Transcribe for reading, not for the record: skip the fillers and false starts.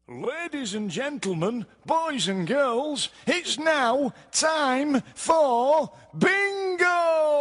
Ladies and gentlemen, boys and girls, it's now time for bingo!